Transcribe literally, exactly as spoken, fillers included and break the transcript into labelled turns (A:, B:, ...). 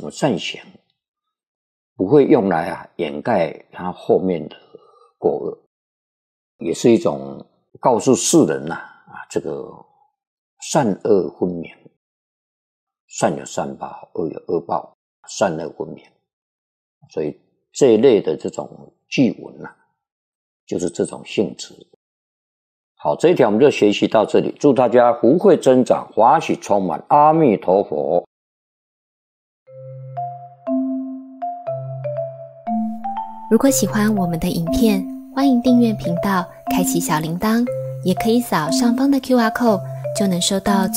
A: 种善行不会用来啊掩盖他后面的过恶，也是一种告诉世人呐 啊, 啊这个善恶分明，善有善报，恶有恶报，善恶分明。所以这一类的这种句文啊，就是这种性质。好，这一条我们就学习到这里，祝大家福慧增长，欢喜充满，阿弥陀佛。
B: 如果喜欢我们的影片，欢迎订阅频道，开启小铃铛，也可以扫上方的 Q R code， 就能收到最